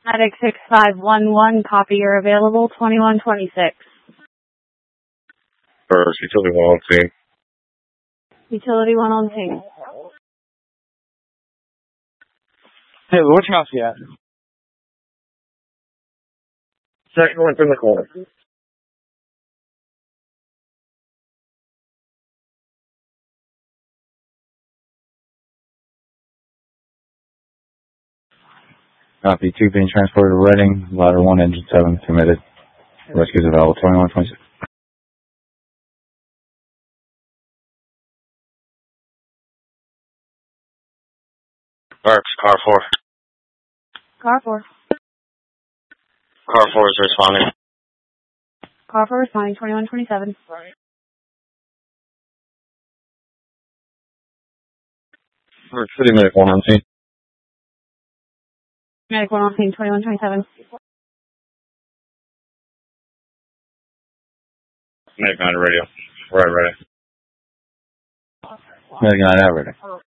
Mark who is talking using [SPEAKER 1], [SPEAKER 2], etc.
[SPEAKER 1] Medic 6511, copy, you're available, 2126.
[SPEAKER 2] First, utility 1 on scene.
[SPEAKER 1] Utility 1 on scene.
[SPEAKER 3] Hey, which house you at?
[SPEAKER 2] Second one from the corner.
[SPEAKER 4] Copy, 2 being transported to Reading, ladder 1, engine 7, committed. Rescue's available, 2126.
[SPEAKER 2] Barks, car 4.
[SPEAKER 1] Car 4.
[SPEAKER 2] Car 4 is responding.
[SPEAKER 1] Car 4 responding, 2127.
[SPEAKER 2] City Medic 1 on scene.
[SPEAKER 1] Medic 1 on scene, 2127.
[SPEAKER 2] Medic 9 radio. Right, ready.
[SPEAKER 4] Medic 9 out, ready.